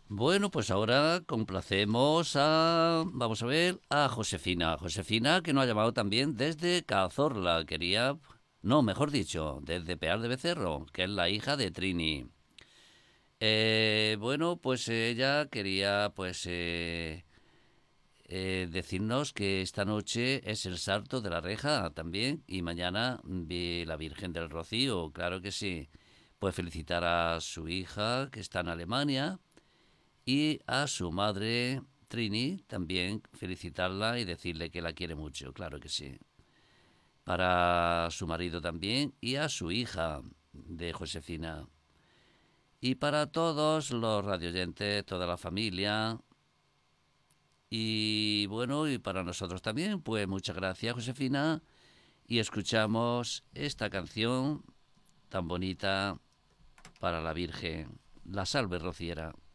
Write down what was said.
Bueno, pues ahora complacemos vamos a ver, a Josefina. Josefina, que nos ha llamado también desde Cazorla. Quería, no, mejor dicho, desde Peal de Becerro, que es la hija de Trini. Bueno, pues ella quería, decirnos que esta noche es el Salto de la Reja también y mañana la Virgen del Rocío, claro que sí. Pues felicitar a su hija que está en Alemania y a su madre Trini también felicitarla y decirle que la quiere mucho, claro que sí. Para su marido también y a su hija de Josefina. Y para todos los radioyentes, toda la familia. Y bueno, y para nosotros también, pues muchas gracias, Josefina. Y escuchamos esta canción tan bonita para la Virgen, la Salve Rociera.